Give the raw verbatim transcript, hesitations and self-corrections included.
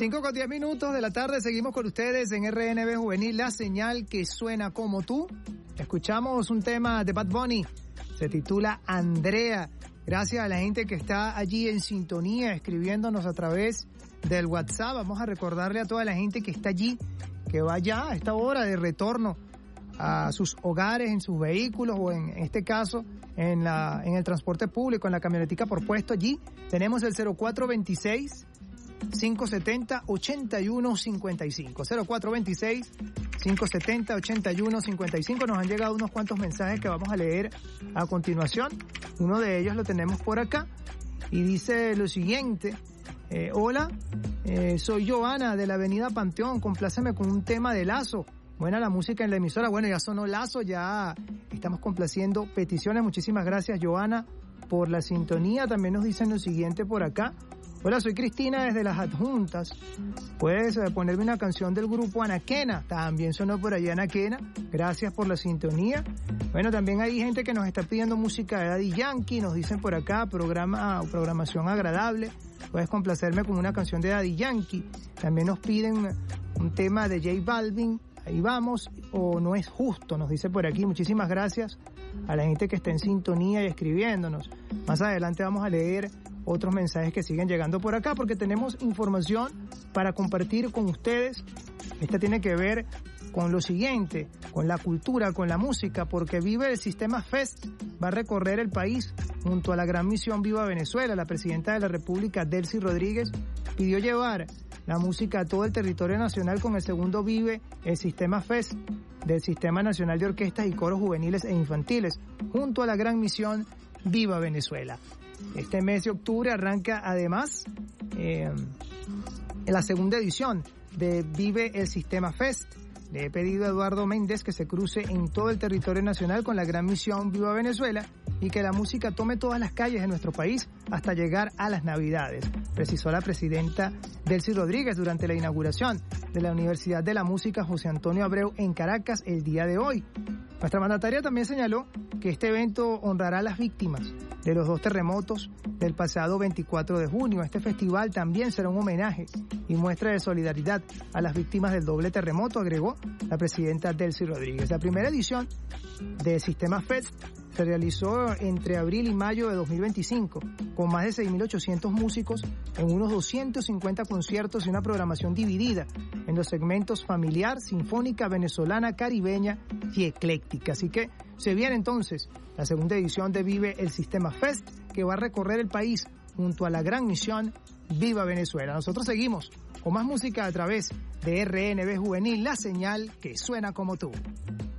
cinco con diez minutos de la tarde, seguimos con ustedes en R N B Juvenil, la señal que suena como tú. Escuchamos un tema de Bad Bunny, se titula Andrea. Gracias a la gente que está allí en sintonía, escribiéndonos a través del WhatsApp. Vamos a recordarle a toda la gente que está allí, que va ya a esta hora de retorno a sus hogares, en sus vehículos o en este caso en la en el transporte público, en la camionetica por puesto. Allí tenemos el cero cuatro veintiséis, cinco setenta, ochenta y uno cincuenta y cinco. cero cuatro veintiséis, cinco setenta, ochenta y uno cincuenta y cinco. Nos han llegado unos cuantos mensajes que vamos a leer a continuación. Uno de ellos lo tenemos por acá y dice lo siguiente. Eh, hola, eh, soy Joana de la avenida Panteón, compláceme con un tema de Lazo. Buena la música en la emisora. Bueno, ya sonó Lazo, ya estamos complaciendo peticiones. Muchísimas gracias, Joana, por la sintonía. También nos dicen lo siguiente por acá. Hola, soy Cristina desde Las Adjuntas. Puedes eh, ponerme una canción del grupo Anaquena. También sonó por allá Anaquena. Gracias por la sintonía. Bueno, también hay gente que nos está pidiendo música de Daddy Yankee. Nos dicen por acá, programa, programación agradable. Puedes complacerme con una canción de Daddy Yankee. También nos piden un tema de J Balvin. Ahí vamos, o no es justo, nos dice por aquí. Muchísimas gracias a la gente que está en sintonía y escribiéndonos. Más adelante vamos a leer otros mensajes que siguen llegando por acá porque tenemos información para compartir con ustedes. Esta tiene que ver con lo siguiente, con la cultura, con la música, porque Vive el Sistema Fest va a recorrer el país junto a la gran misión Viva Venezuela. La presidenta de la República, Delcy Rodríguez, pidió llevar la música a todo el territorio nacional con el segundo Vive el Sistema Fest del Sistema Nacional de Orquestas y Coros Juveniles e Infantiles, junto a la gran misión Viva Venezuela. Este mes de octubre arranca además eh, la segunda edición de Vive el Sistema Fest. Le he pedido a Eduardo Méndez que se cruce en todo el territorio nacional con la gran misión Viva Venezuela y que la música tome todas las calles de nuestro país hasta llegar a las Navidades, precisó la presidenta Delcy Rodríguez durante la inauguración de la Universidad de la Música José Antonio Abreu en Caracas el día de hoy. Nuestra mandataria también señaló que este evento honrará a las víctimas de los dos terremotos del pasado veinticuatro de junio. Este festival también será un homenaje y muestra de solidaridad a las víctimas del doble terremoto, agregó la presidenta Delcy Rodríguez. La primera edición de Sistema Fest se realizó entre abril y mayo de dos mil veinticinco, con más de seis mil ochocientos músicos en unos doscientos cincuenta conciertos y una programación dividida en los segmentos familiar, sinfónica, venezolana, caribeña y ecléctica. Así que se viene entonces la segunda edición de Vive el Sistema Fest, que va a recorrer el país junto a la gran misión Viva Venezuela. Nosotros seguimos con más música a través de R N B Juvenil, la señal que suena como tú.